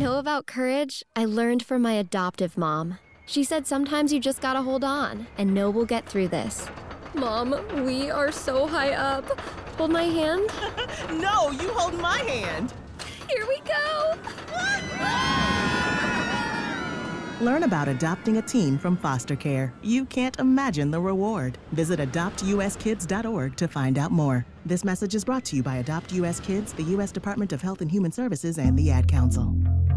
know about courage? I learned from my adoptive mom. She said sometimes you just gotta hold on and know we'll get through this. Mom, we are so high up. Hold my hand. No, you hold my hand. Here we go. Learn about adopting a teen from foster care. You can't imagine the reward. Visit adoptuskids.org to find out more. This message is brought to you by Adopt US Kids, the U.S. Department of Health and Human Services, and the Ad Council.